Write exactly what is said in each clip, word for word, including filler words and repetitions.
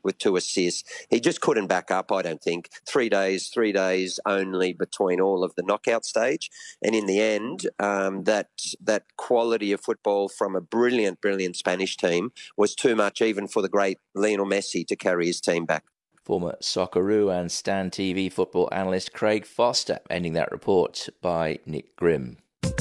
with two assists. He just couldn't back up, I don't think. Three days, three days only between all of the knockout stage. And in the end, um, that that quality of football from a brilliant, brilliant Spanish team was too much even for the great Lionel Messi to carry his team back. Former Socceroo and Stan T V football analyst Craig Foster, ending that report by Nick Grimm.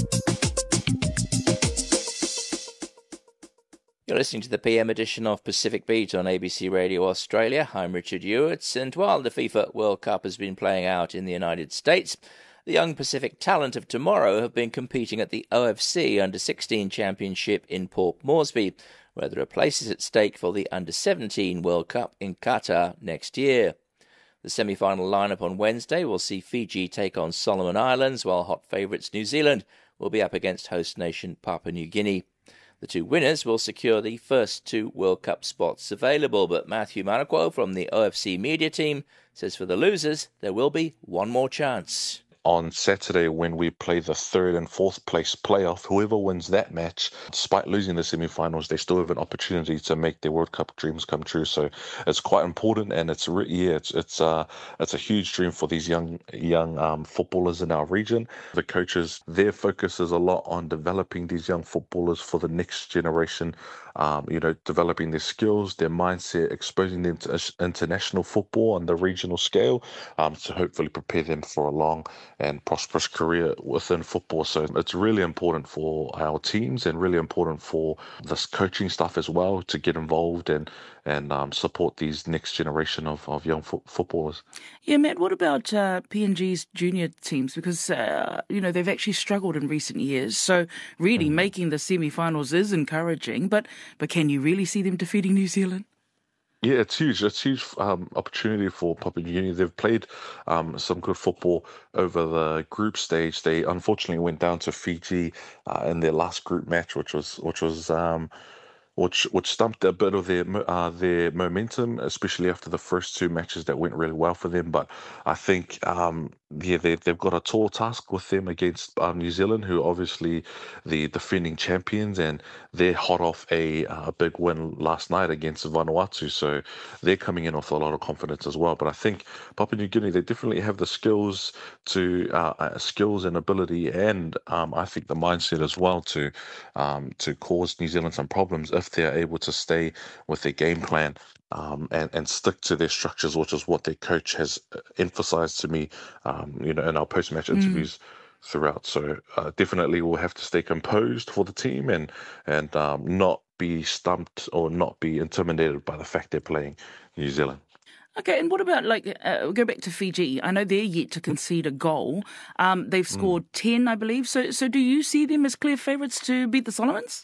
You're listening to the P M edition of Pacific Beat on A B C Radio Australia. I'm Richard Ewart, and while the FIFA World Cup has been playing out in the United States, the young Pacific talent of tomorrow have been competing at the O F C Under sixteen Championship in Port Moresby, where there are places at stake for the Under seventeen World Cup in Qatar next year. The semi-final lineup on Wednesday will see Fiji take on Solomon Islands, while hot favourites New Zealand will be up against host nation Papua New Guinea. The two winners will secure the first two World Cup spots available, but Matthew Manaquo from the O F C media team says for the losers there will be one more chance. On Saturday, when we play the third and fourth place playoff, whoever wins that match, despite losing the semi-finals, they still have an opportunity to make their World Cup dreams come true. So it's quite important, and it's re- yeah, it's it's uh it's a huge dream for these young young um, footballers in our region. The coaches, their focus is a lot on developing these young footballers for the next generation. Um, you know, developing their skills, their mindset, exposing them to international football on the regional scale, um, to hopefully prepare them for a long and prosperous career within football. So it's really important for our teams and really important for this coaching staff as well to get involved and and um, support these next generation of, of young fo- footballers. Yeah, Matt, what about uh, P N G's junior teams? Because, uh, you know, they've actually struggled in recent years. So really mm. making the semi-finals is encouraging, but, but can you really see them defeating New Zealand? Yeah, it's huge. It's a huge um, opportunity for Papua New Guinea. They've played um, some good football over the group stage. They unfortunately went down to Fiji uh, in their last group match, which was which was um, which which stumped a bit of their uh, their momentum, especially after the first two matches that went really well for them. But I think um, yeah, they they've got a tall task with them against um, New Zealand, who are obviously the defending champions, and they're hot off a uh, big win last night against Vanuatu. So they're coming in with a lot of confidence as well. But I think Papua New Guinea, they definitely have the skills to uh, uh, skills and ability, and um, I think the mindset as well to um, to cause New Zealand some problems if they're able to stay with their game plan um, and, and stick to their structures, which is what their coach has emphasized to me, um, you know, in our post-match interviews mm. throughout. So uh, definitely we'll have to stay composed for the team and, and um, not be stumped or not be intimidated by the fact they're playing New Zealand. Okay, and what about, like, uh, we'll go back to Fiji. I know they're yet to concede a goal. Um, they've scored mm. ten, I believe. So so do you see them as clear favourites to beat the Solomons?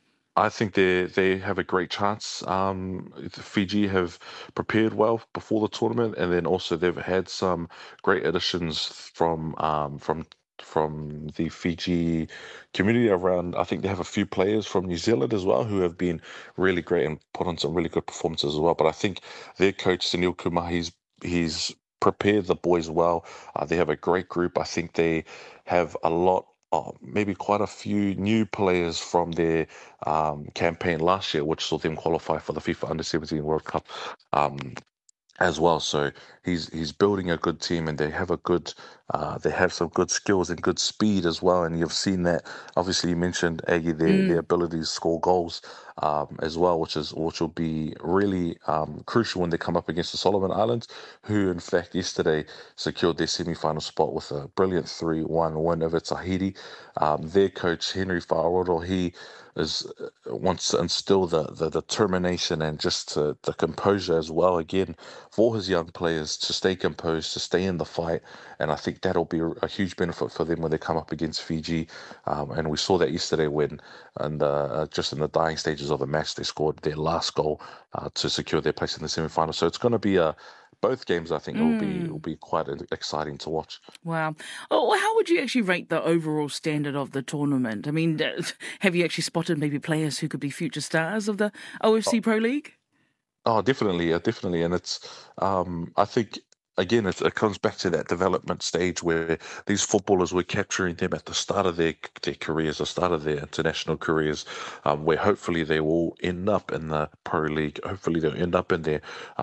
I think they they have a great chance. Um, Fiji have prepared well before the tournament, and then also they've had some great additions from um, from from the Fiji community around. I think they have a few players from New Zealand as well who have been really great and put on some really good performances as well. But I think their coach Sunil Kumar, he's he's prepared the boys well. Uh, they have a great group. I think they have a lot. Oh, maybe quite a few new players from their um, campaign last year, which saw them qualify for the FIFA Under seventeen World Cup um, as well. So he's he's building a good team, and they have a good uh, they have some good skills and good speed as well. And you've seen that. Obviously, you mentioned Aggie their mm. their ability to score goals um, as well, which is which will be really um, crucial when they come up against the Solomon Islands, who in fact yesterday secured their semi-final spot with a brilliant three one win over Tahiti. Um, their coach Henry Whaorodо, he is uh, wants to instill the, the determination and just to, the composure as well again for his young players to stay composed, to stay in the fight, and I think that'll be a huge benefit for them when they come up against Fiji. Um, and we saw that yesterday when, and uh, just in the dying stages of the match, they scored their last goal uh, to secure their place in the semi-final. So it's going to be a both games, I think, mm. will be will be quite exciting to watch. Wow. Oh, how would you actually rate the overall standard of the tournament? I mean, have you actually spotted maybe players who could be future stars of the O F C oh. Pro League? Oh, definitely, yeah, definitely. And it's, um, I think, again, it, it comes back to that development stage where these footballers, we're capturing them at the start of their their careers, the start of their international careers, um, where hopefully they will end up in the Pro League. Hopefully they'll end up in their